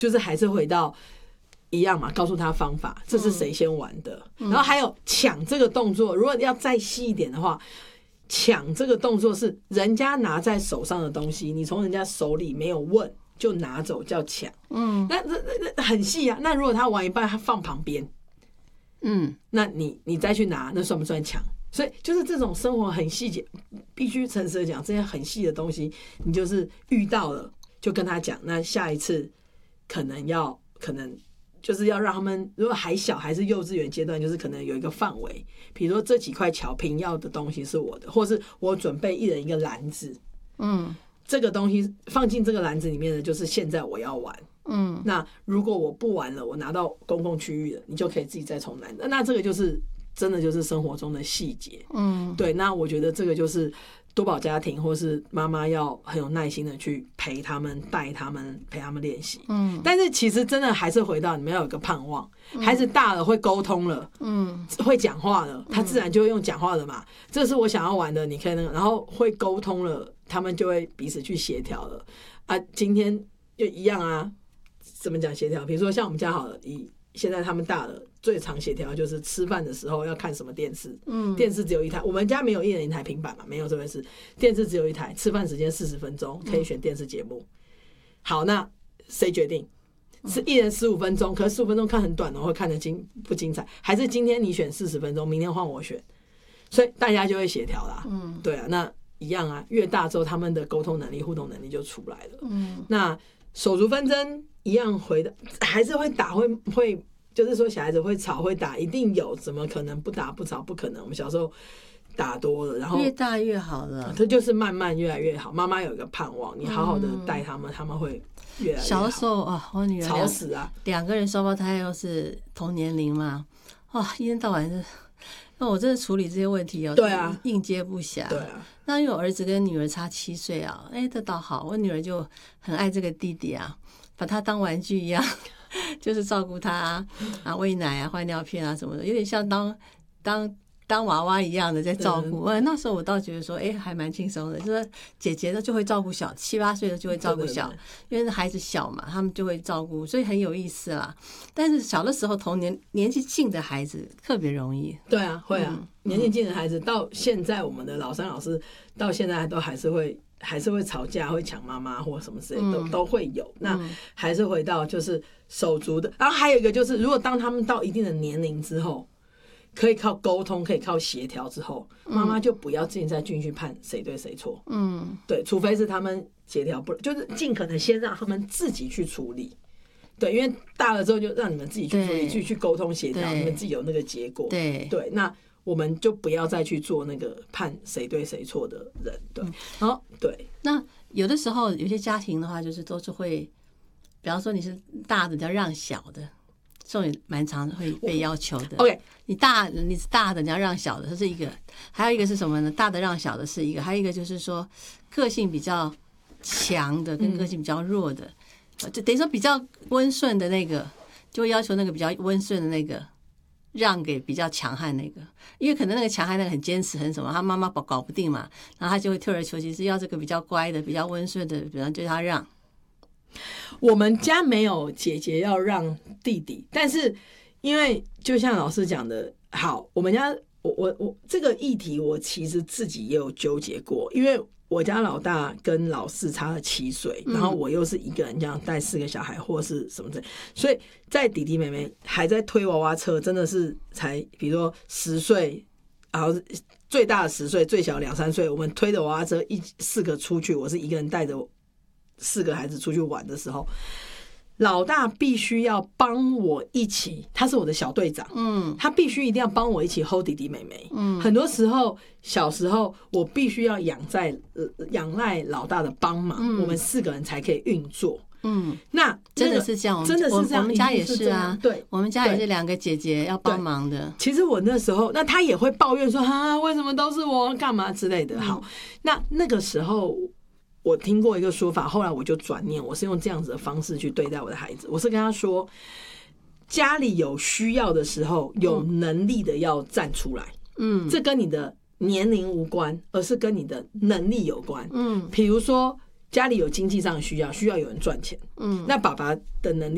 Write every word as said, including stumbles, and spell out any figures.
就是还是回到一样嘛，告诉他方法，这是谁先玩的，嗯、然后还有抢这个动作，如果要再细一点的话，抢这个动作是人家拿在手上的东西，你从人家手里没有问就拿走叫抢，嗯，那那那很细啊。那如果他玩一半，他放旁边，嗯，那你你再去拿，那算不算抢？所以就是这种生活很细节，必须诚实的讲，这些很细的东西，你就是遇到了就跟他讲，那下一次可能要可能。就是要让他们，如果还小还是幼稚园阶段，就是可能有一个范围，比如说这几块巧拼要的东西是我的，或是我准备一人一个篮子，嗯，这个东西放进这个篮子里面的就是现在我要玩，嗯，那如果我不玩了，我拿到公共区域了，你就可以自己再重来，那这个就是真的就是生活中的细节，嗯，对，那我觉得这个就是多宝家庭或是妈妈要很有耐心的去陪他们、带他们、陪他们练习。嗯，但是其实真的还是回到你们要有个盼望，嗯、孩子大了会沟通了，嗯，会讲话了，他自然就会用讲话了嘛。嗯、这是我想要玩的，你可以那个，然后会沟通了，他们就会彼此去协调了。啊，今天就一样啊，怎么讲协调？比如说像我们家好了，以现在他们大了。最常协调就是吃饭的时候要看什么电视，嗯，电视只有一台，我们家没有一人一台平板嘛，没有这回事，电视只有一台，吃饭时间四十分钟，可以选电视节目。好，那谁决定？是一人十五分钟，可是十五分钟看很短哦，会看得精不精彩？还是今天你选四十分钟，明天换我选？所以大家就会协调啦，嗯，对啊，那一样啊，越大之后他们的沟通能力、互动能力就出来了，嗯，那手足纷争一样回的，还是会打，会会。就是说小孩子会吵会打一定有，怎么可能不打不吵？不可能，我们小时候打多了，然后越大越好了， 这就是慢慢越来越好。妈妈有一个盼望，你好好的带他们，嗯、他们会越来越好。 小的时候啊，我女儿吵死啊， 两个人双胞胎又是同年龄嘛，哇，一天到晚是，那我真的处理这些问题哦， 对啊， 应接不暇。 对啊， 那因为我儿子跟女儿差七岁啊，哎，这倒好，我女儿就很爱这个弟弟啊，把他当玩具一样。就是照顾他啊，啊喂奶啊，换尿片啊什么的，有点像当当当娃娃一样的在照顾。嗯、那时候我倒觉得说，哎，还蛮轻松的。就是姐姐呢就会照顾小，七八岁的就会照顾小，对对对，因为孩子小嘛，他们就会照顾，所以很有意思啦。但是小的时候，童年年纪近的孩子特别容易。 对啊，会啊，嗯、年纪近的孩子到现在，我们的老三老师到现在都还是会。还是会吵架，会抢妈妈或什么之类的，都都会有。那还是回到就是手足的，然后还有一个就是，如果当他们到一定的年龄之后，可以靠沟通，可以靠协调之后，妈妈就不要自己再进去判谁对谁错。嗯，对，除非是他们协调不，就是尽可能先让他们自己去处理。对，因为大了之后就让你们自己去处理，去去沟通协调，你们自己有那个结果。 对对， 那。我们就不要再去做那个判谁对谁错的人，对，然后对。 那有的时候有些家庭的话，就是都是会，比方说你是大的，要让小的，这种也蛮常会被要求的。 OK， 你大你是大的，你要让小的，这是一个；还有一个是什么呢？大的让小的是一个，还有一个就是说个性比较强的跟个性比较弱的，嗯、就等于说比较温顺的那个，就会要求那个比较温顺的那个。让给比较强悍那个，因为可能那个强悍那个很坚持很什么，他妈妈搞搞不定嘛，然后他就会退而求其次，要这个比较乖的、比较温顺的，比方就他让。 我们家没有姐姐要让弟弟，但是因为就像老师讲的，好，我们家我我我这个议题，我其实自己也有纠结过，因为我家老大跟老四差了七岁，然后我又是一个人这样带四个小孩或是什么的，所以在弟弟妹妹还在推娃娃车，真的是才比如说十岁，然后最大的十岁，最小两三岁，我们推着娃娃车一四个出去，我是一个人带着四个孩子出去玩的时候。老大必须要帮我一起，他是我的小队长，嗯，他必须一定要帮我一起 hold 弟弟妹妹，嗯，很多时候小时候我必须要仰在仰赖老大的帮忙，嗯，我们四个人才可以运作，嗯，那、那个、 真的是这样， 真的是这样， 我们家也是啊， 对， 我们家也是两个姐姐要帮忙的。 其实我那时候，那他也会抱怨说，啊，为什么都是我干嘛之类的。好，那那个时候。我听过一个说法，后来我就转念，我是用这样子的方式去对待我的孩子。我是跟他说，家里有需要的时候，有能力的要站出来。嗯，这跟你的年龄无关，而是跟你的能力有关。嗯，比如说家里有经济上的需要，需要有人赚钱。嗯，那爸爸的能力。